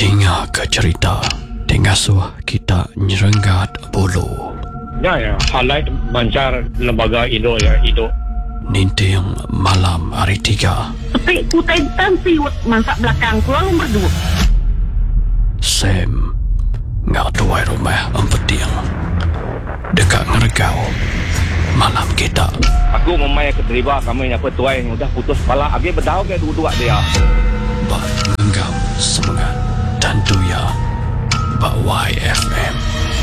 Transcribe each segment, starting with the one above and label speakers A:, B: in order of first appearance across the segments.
A: Dengar ke cerita Dengasuh kita nyerenggat bulu.
B: Ya, highlight bancar lembaga Indo ya, Indo.
A: Ninting malam hari 3.
C: Tapi kutai siwat masak belakang keluar nombor 2.
A: Sam ngak tuai rumah empetiang dekat ngeregau malam kita.
B: Aku memang keterlibat kami yang petuai yang udah putus kepala. Agi berdau ke dua-dua dia.
A: Bak menggam semangat dan tuya Bak YFM.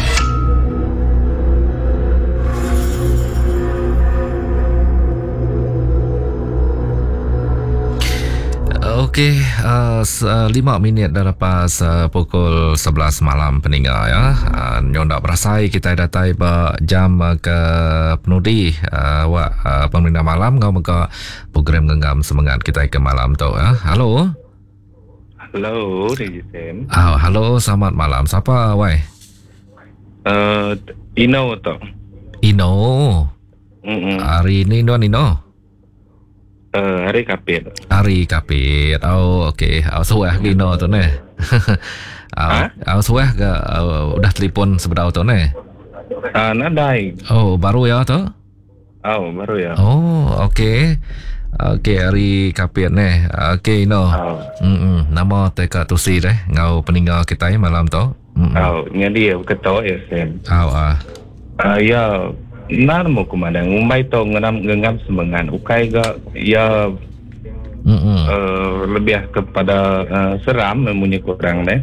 D: Okey, 5 minit dah lepas pukul 11 malam peninggal ya. Nyondak berasai kita datai jam ke penudi pemerintah malam ngau muka program genggam semangat kita ke malam tu ya. Halo.
B: Halo, DJ Sam.
D: Halo, selamat malam. Siapa wai?
B: Ino tu.
D: Ino. Hari ni Ino.
B: Hari Kapit.
D: Hari Kapit. Oh, okey. Suah Ino tu ne. Suah ke udah telefon sebentar tu ne?
B: Nadai.
D: Oh, baru ya tu?
B: Oh, baru ya.
D: Oh, okey. Okey, hari Kapit ne. Okey, Ino. Nama teka tusi deh. Ngau peninggal kita malam tu.
B: Ngadi ketua ya Sam. Ya. Narmo kumandang umay to ngengam semangan ukai ga ya lebih kepada seram memunyi kurang deh.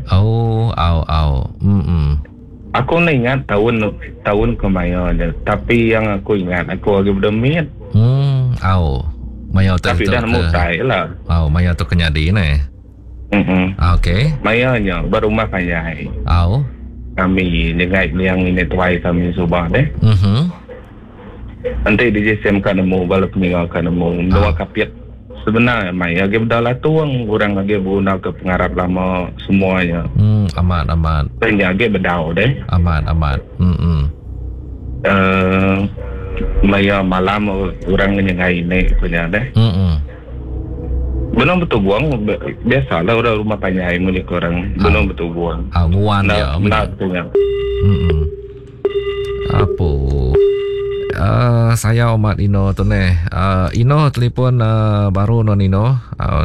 B: Aku ingat tahun kemarin tapi yang aku ingat aku lagi berdemit.
D: Maya tu
B: tapi dah mutai lah.
D: Maya tu kenyadi ne. Okey.
B: Maya nya berumah panjai. Kami dengan yang ini tuai kami subah deh. Nanti DJ Sam kan nemu bala peninggal kan nemu dua kapiat sebenarnya mai agi berdalah tuang orang agi guna ke pengarap lama semuanya.
D: Amat.
B: Banyak agi berdau deh.
D: Amat.
B: Maya malam orang nyengai ni punya deh. Belum betul buang biasalah orang rumah panjai milik orang belum betul buang.
D: Nguan dia.
B: Nak punya.
D: Apa? Saya Omat Ino tu ne. Ino telefon baru non Ino.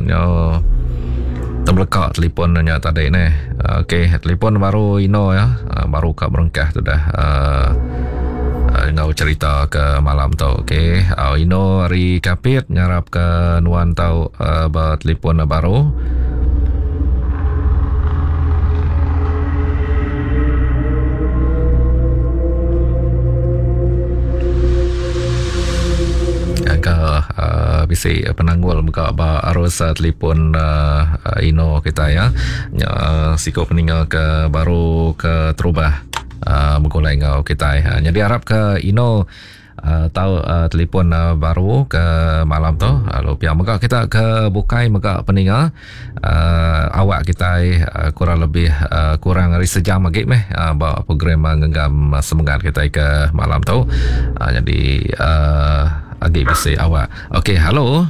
D: Terblekak telefon nya tadi ne. Okey, telefon baru Ino ya. Baru kat berengkah tu dah. Ngau cerita ke malam tu. Okey. Ino hari Kapit nyarap ke nuan tau telefon baru. Bisi penanggul buka arus telefon Ino kita ya. Siko peninggal ke baru ke terubah mengulai ngau kita ya. Jadi harap ke Ino tahu telefon baru ke malam tu. Lalu pihak mega kita ke bukai mega peninggal awak kita kurang lebih kurang dari sejam lagi bawa program genggam semangat kita ke malam tu. Jadi agak bisa awak. Okey, halo.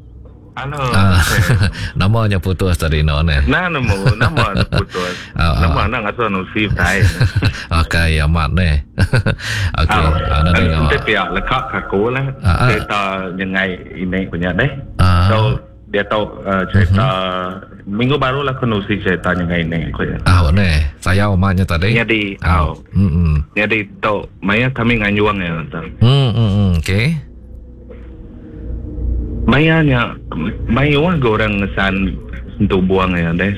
D: Namanya putus tadi no ne.
B: Nama putus. Nama nak asal nusi tai.
D: Okey, amat ne. Okey, nanti
B: nanti pihak lekat aku lah. Cerita jengai ini punya deh. So dia tahu cerita minggu baru lah aku nusi cerita jengai ini.
D: Ne. Saya omatnya tadi.
B: Jadi, jadi tahu, Maya kami nganyuang ya.
D: Okey.
B: Mayanya orang ngesan untuk buang ya deh.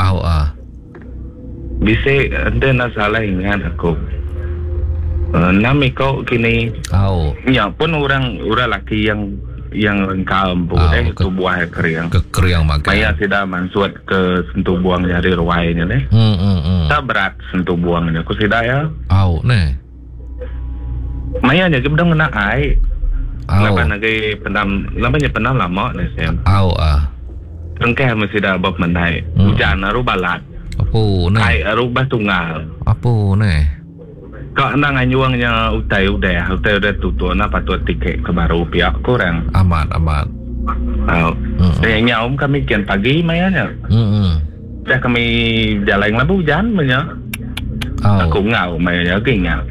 B: Bisa anda nak salah ingat aku. Nama kau kini. Ya pun orang laki yang rengkam deh tu buah keriang.
D: Keriang makan.
B: Maya tidak mansuat ke sentuh buang dari ruainya deh. Tak berat sentuh buangnya. Aku tidak ya.
D: Ne.
B: Maya jadi bedang nak air. Lapan lagi penam lama ni Sam. Rengkah mesti dah bab mendai. Hujan aru balat.
D: Apa ne?
B: Kai aru batunggal.
D: Apa ne?
B: Kau nang anyuangnya utai tutu na patut tiket ke baru pihak kurang.
D: Amat.
B: Yang kami kian pagi mayanya. dah kami jalan lah hujan banyak. Aku ngau mai lagi ngau.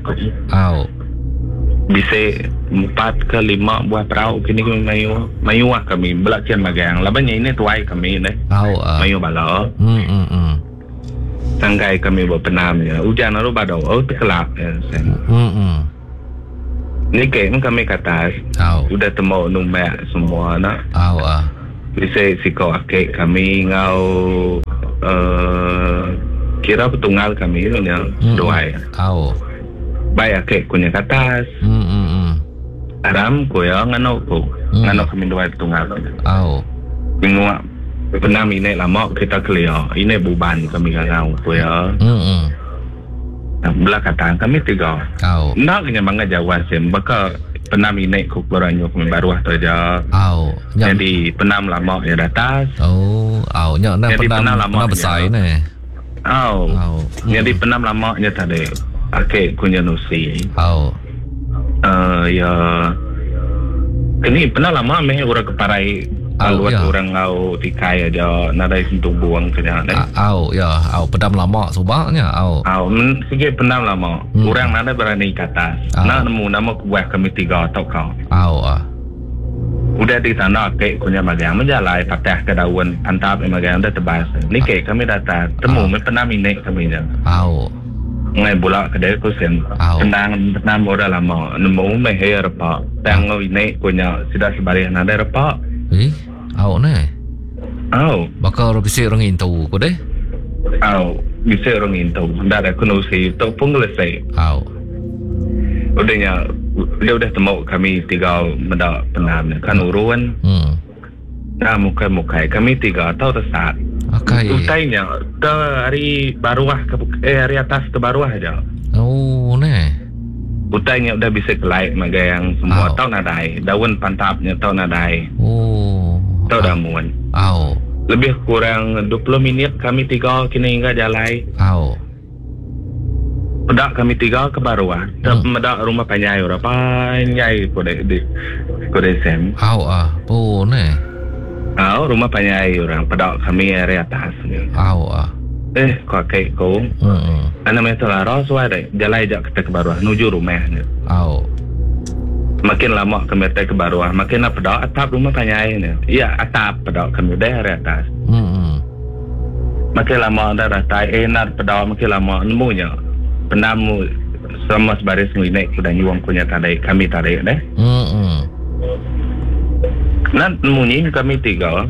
B: Bisa 4 ke 5 buah perahu kini kami mayu kami belakian magang. Labanya ini tuai kami ni. Mayu bala. Tanggai kami buat penamnya. Hujan lalu badau. Terkelap ya. Ni kami kata sudah temu numbak semua nak. Bisa sikau akik kami ngau kira petunggal kami tu ni doai. Baik akik kunya katas. Aram ko ya ngano kami doai petunggal. Bingung penam ini lama kita clear. Ini beban kami ngau ko ya. Belah kata kami 3. Nak kena bangga Jawa sem baka penam ini ko beranyo kami baru tu aja. Jadi penam lama ya datas.
D: Nya penam lama besar ni.
B: Jadi penam lama nya tadi. Okey, kunya nusi. Ya. Kini penam lama meh orang keparai. Luat orang ngau tikai aja nadai sentuh buang kena deh.
D: Penam lama subaknya.
B: Sikit penam lama. Orang nadai berani kata. Nak nemu nama kuah kami 3 atau kau. Udah di tanah kek kunya magang menjalai patah ke daun antap magang dah tebas. Ni kek kami datang temu penam ini kami nya. Ngai bola kedai kusen. Penam orang lama nemu meher apa. Tang ini kunya sudah sebarian ada apa.
D: Bakal orang bisa orang intu ko deh.
B: Bisa orang intu. Dah ada kunusi tu pun selesai. Udahnya dia udah temu kami 3 mendak penam kan uruan. Muka kami 3 atau tersat. Utainya ke hari baruah hari atas ke baruah aja. Utainya udah bisa kelai maga yang semua tahu nadai. Daun pantapnya tahu nadai. Tahu damuan. Lebih kurang 20 minit kami 3 kini hingga jalai. Pedak kami 3 ke baruah. Medak rumah panjai orang panjai kode sem. Rumah panjai orang pedak kami area atas. Kau kek kau. Anak meter ros wae jalai jak kita ke baruah menuju rumahnya. Makin lama kami ke baruah, makin nak pedak atap rumah panjai ni. Ya atap pedak kami dah area atas. Makin lama dah ratai nak pedak makin lama nemunya. Penamu sama sebaris nginek sudah nyuang punya tarik kami tarik deh. Nak nemunya kami 3.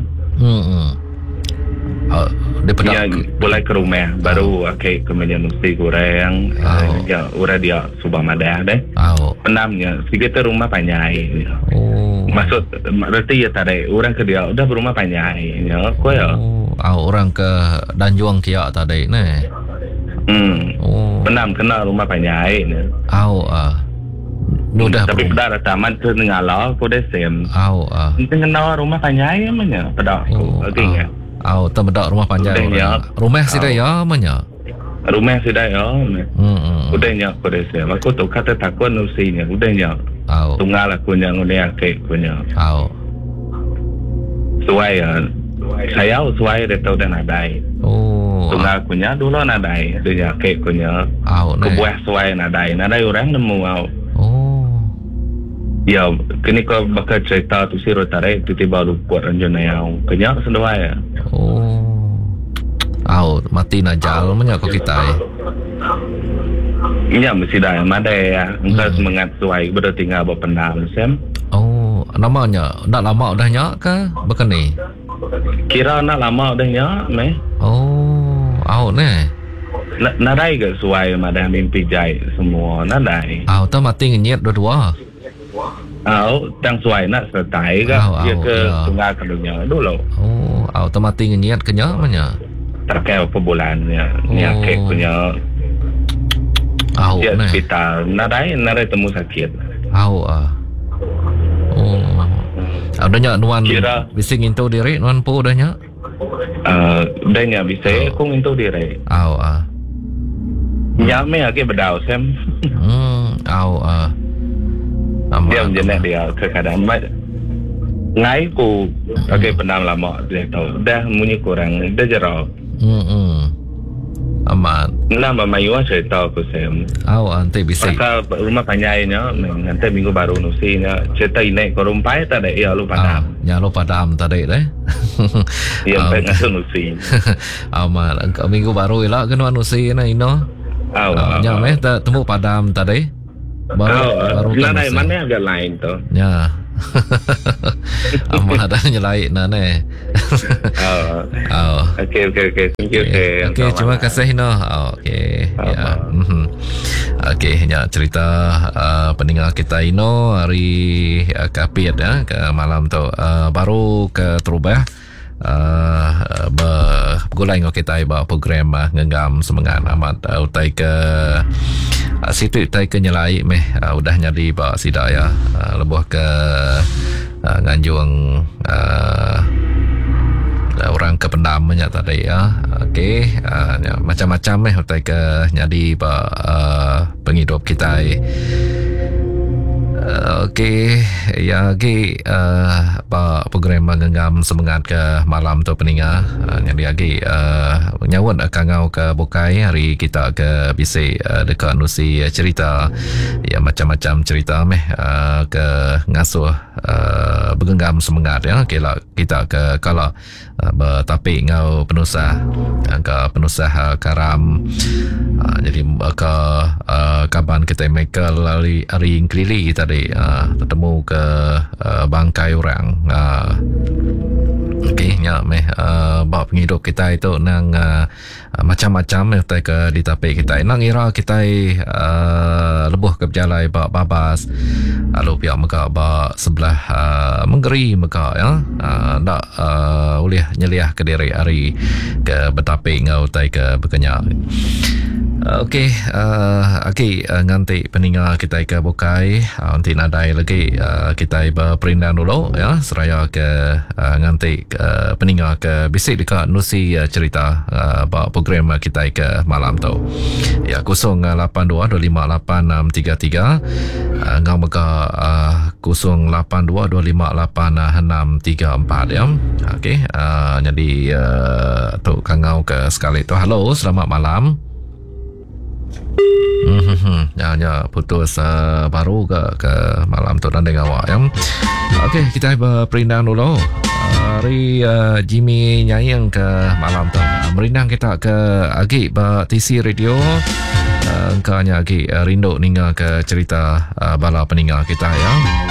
B: Ya, boleh ke rumah baru okey kemudian mesti kurang ya ura dia subah madah deh. Penamnya sikit rumah panjai. Maksud berarti ya tarik orang ke dia udah berumah panjai ya ko ya.
D: Orang ke Danjuang Kia tadi ni.
B: Penam kena rumah panjai ni. Tapi pada taman tu ngala ko deh sem. Kena rumah panjai amanya pada okey.
D: Terbedak rumah panjang. Rumah sudah ya mana?
B: Rumah sudah ya. Udahnya aku desa. Aku tu kata takut nusinya. Udahnya. Tunggal aku yang udah akik punya. Suai saya suai dia tahu dah nadai. Tunggal aku nya dulu nadai. Dia akik punya. Kebuah suai nadai. Nadai orang nemu Ya, kini kau bakal cerita tu si rotarai tiba-tiba lupa ranjana yang kenyak sendiri ya.
D: Mati najal menyak kau kita.
B: Ya mesti dah ada ya. Engkau semangat suai berarti tinggal berpendam sem.
D: Namanya nak lama dah nyak ke? Bukan ni.
B: Kira nak lama dah nyak meh.
D: Ne.
B: Nadai ke suai madah mimpi jai semua nadai.
D: Tu mati ngenyet dua-dua.
B: Tang suai nak sertai ke dia ke tunggal kedunya dulu.
D: Tu mati ngenyet kenya mana?
B: Terkait apa bulannya. Ni akik punya. Dia hospital nadai temu sakit. Adanya nuan bising into diri nuan po adanya. Adanya bisa kung into diri. Nyame ake bedau sem.
D: Dia
B: menjenak dia ke keadaan ngai ku age pendam lama dia tahu dah munyi kurang dah jarau
D: aman
B: nama mayu cerita aku sem
D: ante bisa
B: pasal rumah panjainya nanti minggu baru nusinya cerita ini korumpai tak ada ya lu padam
D: ya lu padam tadi deh
B: yang pengen nusi
D: aman minggu baru lah kena nusi na ino nya meh temu padam tadi baru
B: mana agak lain tu
D: ya amat ada nyelai nane.
B: Okay. Thank you.
D: Okay, terima kasih no. Okay, ya. Okay, ya cerita pendengar kita ino hari kapit ya ke malam tu baru ke Terubah. Bergulai dengan kita bawa program ngegam semangat amat utai ke situ utai ke nyelai meh udah nyari bawa sida ya lebuh ke nganjung orang ke pendamnya tadi ya. Okey, macam-macam meh utai ke nyari bawa penghidup kita. Okey, ya lagi program mengenggam semangat ke malam tu pendengar. Jadi lagi nyawut kangau ke Bokai hari kita ke bisik dekat nusi cerita ya macam-macam cerita meh ke ngasuh bergenggam semangat ya. Kita ke kalau bertapik ngau penusah karam jadi ke kaban kita Michael hari Inkrili tadi ketemu ke bangkai orang okey nya meh bawa penghidup kita itu nang macam-macam kita ke di tapik kita nang ira kita lebuh ke berjalai bawa babas lalu pihak mereka bawa sebelah menggeri mereka ya nak boleh nyeliah ke diri hari ke bertapik ngau tai ke berkenyak. Okey, nganti peninggal kita ke Bokai nanti nadai lagi kita berperindah dulu ya seraya ke nganti peninggal ke bisik dekat nusi cerita bawa program kita ke malam tu ya 082258633 ngau maka 082258634 ya. Okey, jadi tu kangau ke sekali tu. Halo, selamat malam. Ya putus baru ke malam tu dan dengan awak ya. Okey, kita berperindah dulu. Hari Jimmy Nyayang ke malam tu. Merindang kita ke Agi TC Radio. Engkau agi rindu ninggal ke cerita bala peninggal kita ya.